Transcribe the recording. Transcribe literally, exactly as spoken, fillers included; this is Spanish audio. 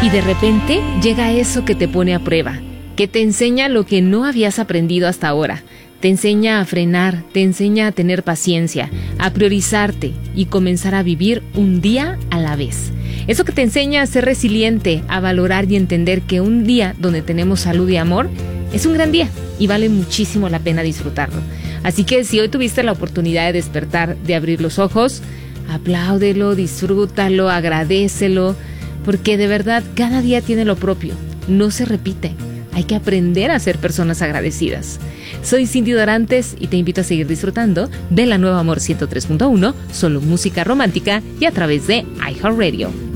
Y de repente llega eso que te pone a prueba, que te enseña lo que no habías aprendido hasta ahora. Te enseña a frenar, te enseña a tener paciencia, a priorizarte y comenzar a vivir un día a la vez. Eso que te enseña a ser resiliente, a valorar y entender que un día donde tenemos salud y amor es un gran día y vale muchísimo la pena disfrutarlo. Así que si hoy tuviste la oportunidad de despertar, de abrir los ojos, apláudelo, disfrútalo, agradécelo, porque de verdad cada día tiene lo propio, no se repite. Hay que aprender a ser personas agradecidas. Soy Cindy Dorantes y te invito a seguir disfrutando de la nueva Amor ciento tres punto uno, solo música romántica y a través de iHeartRadio.